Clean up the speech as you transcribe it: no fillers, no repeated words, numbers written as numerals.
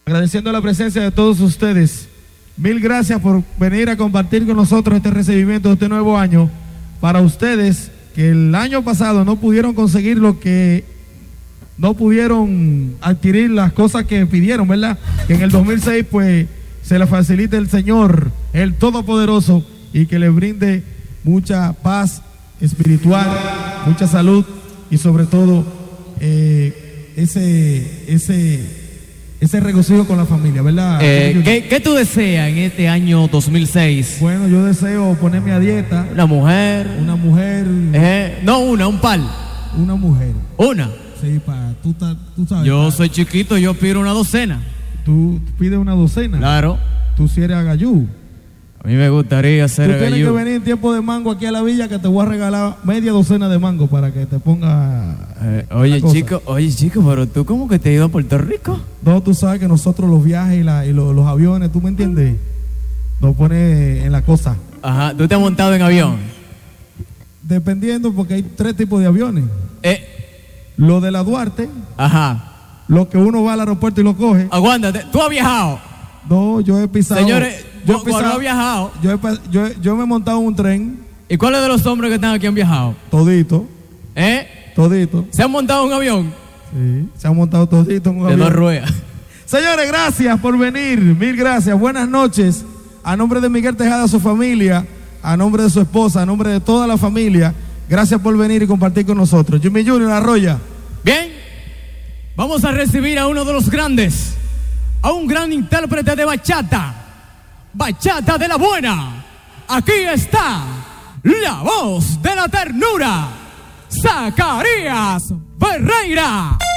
agradeciendo la presencia de todos ustedes. Mil gracias por venir a compartir con nosotros este recibimiento de este nuevo año. Para ustedes que el año pasado no pudieron conseguir lo que no pudieron adquirir, las cosas que pidieron, ¿verdad? Que en el 2006 pues se les facilite el Señor, el Todopoderoso, y que les brinde mucha paz espiritual, mucha salud y sobre todo ese regocijo con la familia, ¿verdad? ¿Qué tú deseas en este año 2006? Bueno, yo deseo ponerme a dieta. Una mujer. No, un par. Una mujer. ¿Una? Sí, tú sabes. Yo soy chiquito, yo pido una docena. ¿Tú pides una docena? Claro. Tú si eres agayú. A mí me gustaría ser agayú. Tú tienes que venir en tiempo de mango aquí a la villa, que te voy a regalar media docena de mango para que te ponga. Oye chico, pero tú ¿cómo que te has ido a Puerto Rico? No, tú sabes que nosotros los viajes y los aviones, ¿tú me entiendes? Nos pone en la cosa. Ajá, ¿tú te has montado en avión? Dependiendo, porque hay 3 tipos de aviones. Lo de la Duarte. Ajá. Lo que uno va al aeropuerto y lo coge. Aguántate, ¿tú has viajado? No, yo he pisado. Señores, yo he viajado. Yo me he montado en un tren. ¿Y cuáles de los hombres que están aquí han viajado? Todito. Todito. ¿Se han montado en un avión? Sí, se han montado todito en un avión. De 2 ruedas. Señores, gracias por venir. Mil gracias. Buenas noches. A nombre de Miguel Tejada, su familia, a nombre de su esposa, a nombre de toda la familia, gracias por venir y compartir con nosotros. Jimmy Junior Arroya. Bien, vamos a recibir a uno de los grandes, a un gran intérprete de bachata, bachata de la buena. Aquí está la voz de la ternura, Zacarías Ferreira.